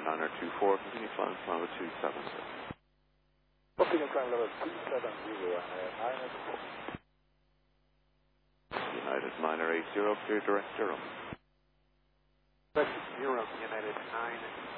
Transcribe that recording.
Niner 24, continue flying from level 270. Continue flying level 270, Niner 24. United Niner 80, clear direct Durham. Direct Durham, United 9.